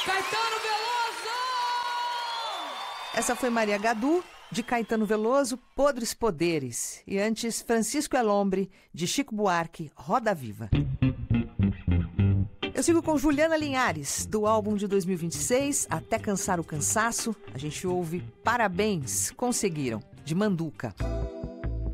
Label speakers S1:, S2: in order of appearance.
S1: Caetano Veloso!
S2: Essa foi Maria Gadu, de Caetano Veloso, Podres Poderes. E antes, Francisco Elombre, de Chico Buarque, Roda Viva. Eu sigo com Juliana Linhares, do álbum de 2026, Até Cansar o Cansaço. A gente ouve Parabéns, Conseguiram, de Manduca.